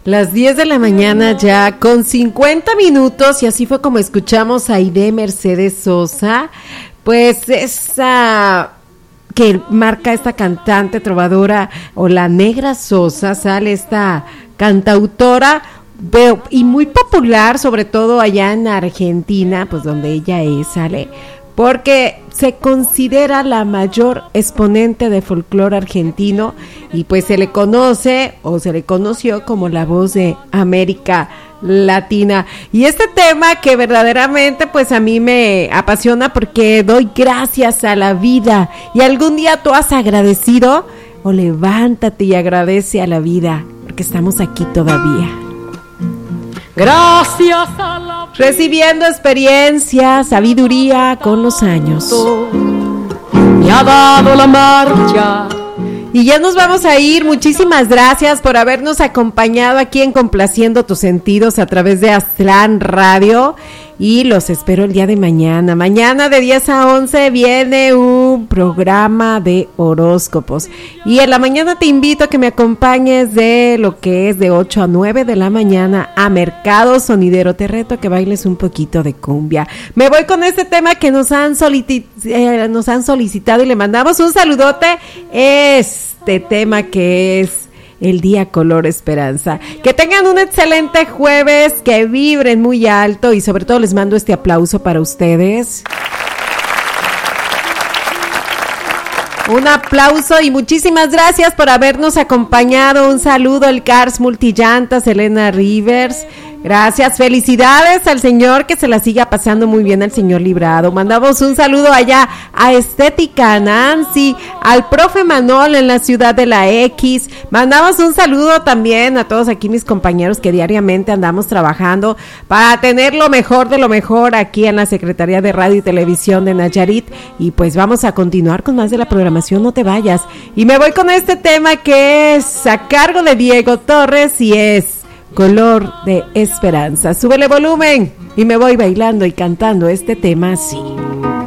Las 10 de la mañana ya con 50 minutos y así fue como escuchamos a Aide Mercedes Sosa, pues esa que marca esta cantante trovadora o la Negra Sosa, sale esta cantautora y muy popular, sobre todo allá en Argentina, pues donde ella sale, porque se considera la mayor exponente de folclore argentino y pues se le conoce o se le conoció como la voz de América Latina. Y este tema que verdaderamente pues a mí me apasiona porque doy gracias a la vida. Y algún día tú has agradecido, o levántate y agradece a la vida porque estamos aquí todavía. Gracias a la vida. Recibiendo experiencia, sabiduría con los años. Me ha dado la marcha. Y ya nos vamos a ir. Muchísimas gracias por habernos acompañado aquí en Complaciendo tus Sentidos a través de Aztlán Radio. Y los espero el día de mañana. Mañana de 10 a 11 viene un programa de horóscopos. Y en la mañana te invito a que me acompañes de lo que es de 8 a 9 de la mañana a Mercado Sonidero. Te reto a que bailes un poquito de cumbia. Me voy con este tema que nos han solicitado y le mandamos un saludote. Este tema que es El Día Color Esperanza. Que tengan un excelente jueves, que vibren muy alto y sobre todo les mando este aplauso para ustedes. Un aplauso y muchísimas gracias por habernos acompañado. Un saludo al Cars Multillantas, Elena Rivers. Gracias, felicidades al señor, que se la siga pasando muy bien al señor Librado. Mandamos un saludo allá a Estética Nancy, al profe Manol en la ciudad de la X. Mandamos un saludo también a todos aquí mis compañeros que diariamente andamos trabajando para tener lo mejor de lo mejor aquí en la Secretaría de Radio y Televisión de Nayarit. Y pues vamos a continuar con más de la programación, no te vayas. Y me voy con este tema que es a cargo de Diego Torres y es Color de Esperanza. Súbele volumen y me voy bailando y cantando este tema así.